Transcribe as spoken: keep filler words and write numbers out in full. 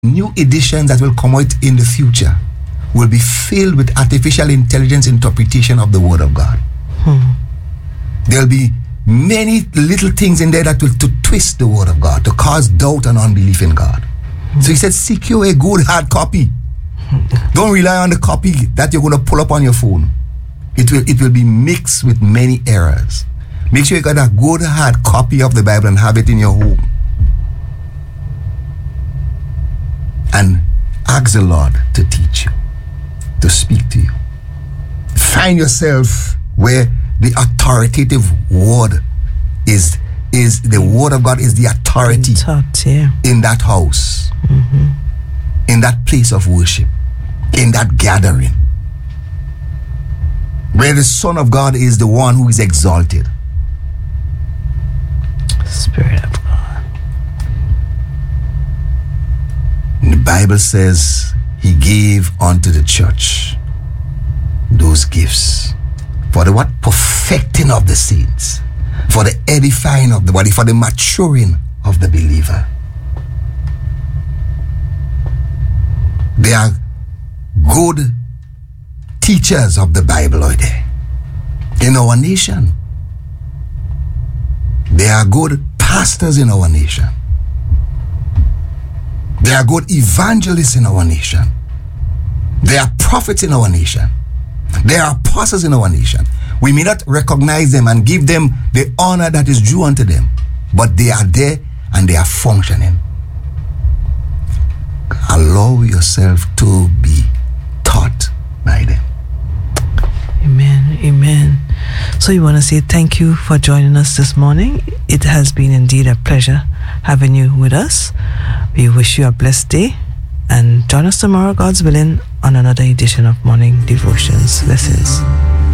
new editions that will come out in the future will be filled with artificial intelligence interpretation of the Word of God. Hmm. There'll be many little things in there that will to twist the Word of God, to cause doubt and unbelief in God. Hmm. So he said, seek you a good hard copy. Hmm. Don't rely on the copy that you're going to pull up on your phone. It will, it will be mixed with many errors. Make sure you got a good hard copy of the Bible and have it in your home. And ask the Lord to teach you, to speak to you. Find yourself where the authoritative word is, is the Word of God is the authority taught, yeah. in that house, mm-hmm. in that place of worship, in that gathering, where the Son of God is the one who is exalted. Spirit of God. And the Bible says he gave unto the church those gifts for the what? Perfecting of the saints, for the edifying of the body, for the maturing of the believer. They are good teachers of the Bible out there in our nation. They are good pastors in our nation. They are good evangelists in our nation. They are prophets in our nation. They are apostles in our nation. We may not recognize them and give them the honor that is due unto them, but they are there and they are functioning. Allow yourself to be taught by them. Amen. Amen. So you want to say thank you for joining us this morning. It has been indeed a pleasure having you with us. We wish you a blessed day and join us tomorrow, God's willing, on another edition of Morning Devotions. Blessings.